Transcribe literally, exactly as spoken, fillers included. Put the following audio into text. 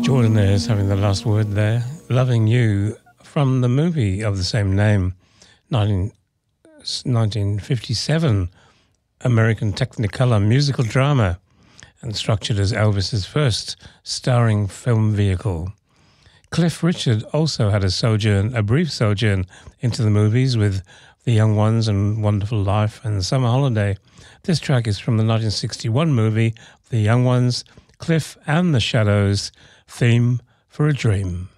Jordan is having the last word there. Loving You from the movie of the same name, nineteen fifty-seven American Technicolor musical drama, and structured as Elvis's first starring film vehicle. Cliff Richard also had a sojourn, a brief sojourn into the movies with The Young Ones and Wonderful Life and Summer Holiday. This track is from the nineteen sixty-one movie The Young Ones, Cliff and the Shadows, Theme for a Dream.